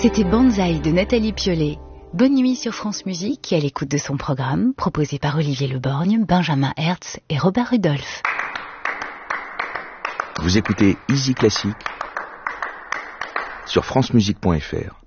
C'était Banzai de Nathalie Piolet. Bonne nuit sur France Musique et à l'écoute de son programme, proposé par Olivier Leborgne, Benjamin Hertz et Robert Rudolph. Vous écoutez Easy Classique sur francemusique.fr.